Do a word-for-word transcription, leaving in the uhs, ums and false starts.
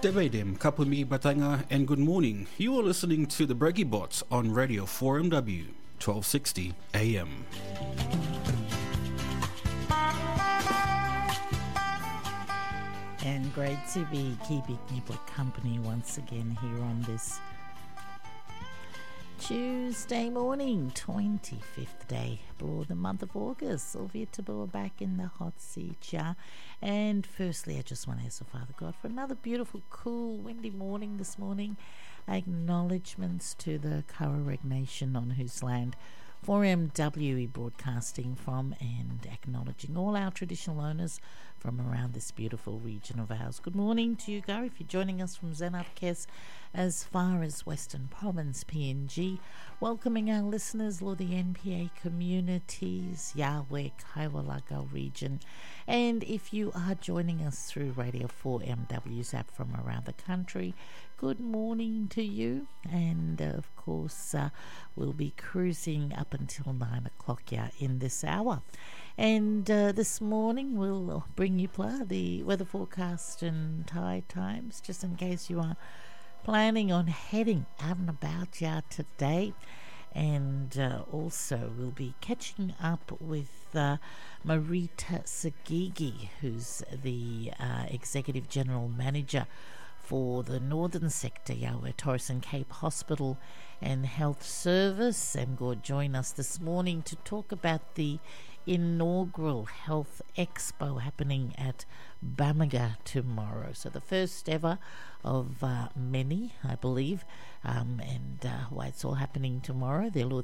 Devedem, Kapumi Batanga, and good morning. You are listening to the Breggy Bots on Radio four M W, twelve sixty A M. And great to be keeping you company once again here on this Tuesday morning, twenty-fifth day of the month of August. Sylvia Tabua back in the hot seat, yeah. And firstly, I just want to ask the Father God for another beautiful, cool, windy morning this morning. Acknowledgements to the Kaurareg Nation on whose land four M W broadcasting from, and acknowledging all our traditional owners from around this beautiful region of ours. Good morning to you, Gary, if you're joining us from Zenapkes as far as Western Province, P N G. Welcoming our listeners, Lord, the N P A communities, Yahweh, Kaiwalaga region. And if you are joining us through Radio four M W's app from around the country, good morning to you. And uh, of course, uh, we'll be cruising up until nine o'clock yeah, in this hour. And uh, this morning we'll bring you Pla, the weather forecast and tide times, just in case you are planning on heading out and about yeah, today. And uh, also we'll be catching up with uh, Marita Sagigi, who's the uh, Executive General Manager for the Northern Sector, Yahweh Torres and Cape Hospital and Health Service, and will join us this morning to talk about the inaugural Health Expo happening at Bamaga tomorrow. So the first ever of uh, many, I believe, um, and uh, why it's all happening tomorrow. They'll